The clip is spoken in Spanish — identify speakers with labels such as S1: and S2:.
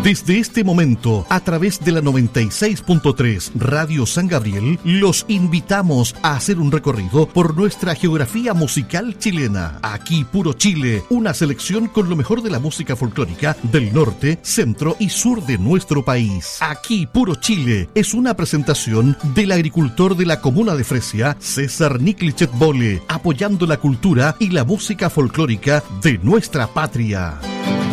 S1: Desde este momento, a través de la 96.3 Radio San Gabriel, los invitamos a hacer un recorrido por nuestra geografía musical chilena. Aquí Puro Chile, una selección con lo mejor de la música folclórica del norte, centro y sur de nuestro país. Aquí Puro Chile es una presentación del agricultor de la comuna de Fresia, César Niklichet Bole, apoyando la cultura y la música folclórica de nuestra patria.